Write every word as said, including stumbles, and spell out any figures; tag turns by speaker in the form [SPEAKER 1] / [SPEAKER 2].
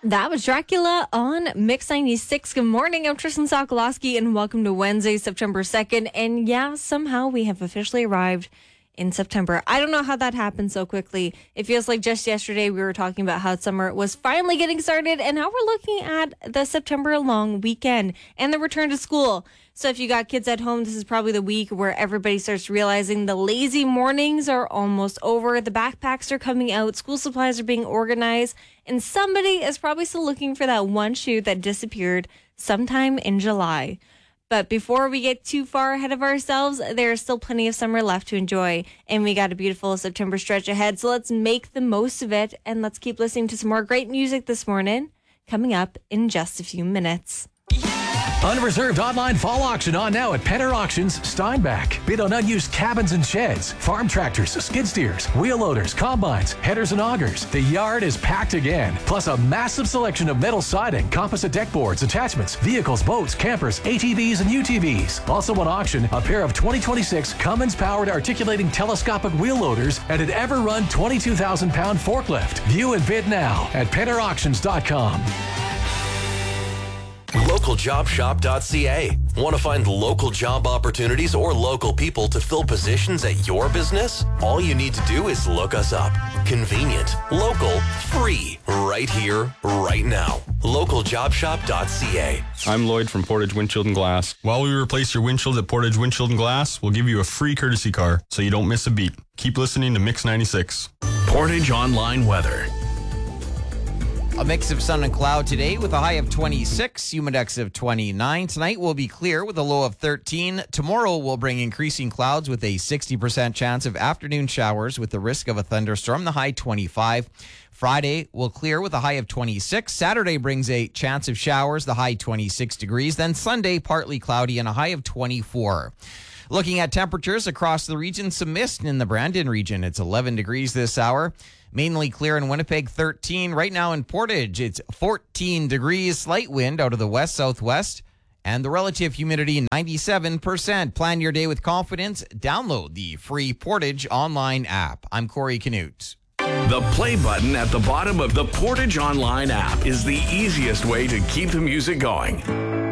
[SPEAKER 1] That was Dracula on Mix ninety-six. Good morning. I'm Tristan Sokolowski, and welcome to Wednesday, September second. And yeah, somehow we have officially arrived in September. I don't know how that happened so quickly. It feels like just yesterday we were talking about how summer was finally getting started, and now we're looking at the September long weekend and the return to school. So if you got kids at home, this is probably the week where everybody starts realizing the lazy mornings are almost over. The backpacks are coming out. School supplies are being organized. And somebody is probably still looking for that one shoe that disappeared sometime in July. But before we get too far ahead of ourselves, there's still plenty of summer left to enjoy. And we got a beautiful September stretch ahead. So let's make the most of it. And let's keep listening to some more great music this morning, coming up in just a few minutes.
[SPEAKER 2] Unreserved online fall auction on now at Penner Auctions, Steinbach. Bid on unused cabins and sheds, farm tractors, skid steers, wheel loaders, combines, headers, and augers. The yard is packed again. Plus a massive selection of metal siding, composite deck boards, attachments, vehicles, boats, campers, A T Vs, and U T Vs. Also on auction, a pair of twenty twenty-six Cummins-powered articulating telescopic wheel loaders and an ever-run twenty-two thousand pound forklift. View and bid now at penner auctions dot com.
[SPEAKER 3] local job shop dot c a. Want to find local job opportunities or local people to fill positions at your business? All you need to do is look us up. Convenient, local, free, right here, right now. local job shop dot c a.
[SPEAKER 4] I'm Lloyd from Portage Windshield and Glass. While we replace your windshield at Portage Windshield and Glass, we'll give you a free courtesy car so you don't miss a beat. Keep listening to Mix ninety-six.
[SPEAKER 5] Portage Online Weather.
[SPEAKER 6] A mix of sun and cloud today with a high of twenty-six, humidex of twenty-nine. Tonight will be clear with a low of thirteen. Tomorrow will bring increasing clouds with a sixty percent chance of afternoon showers with the risk of a thunderstorm, the high twenty-five. Friday will clear with a high of twenty-six. Saturday brings a chance of showers, the high twenty-six degrees. Then Sunday, partly cloudy and a high of twenty-four. Looking at temperatures across the region, some mist in the Brandon region. It's eleven degrees this hour. Mainly clear in Winnipeg, thirteen. Right now in Portage, it's fourteen degrees. Slight wind out of the west-southwest. And the relative humidity, ninety-seven percent. Plan your day with confidence. Download the free Portage online app. I'm Corey Canute.
[SPEAKER 5] The play button at the bottom of the Portage Online app is the easiest way to keep the music going.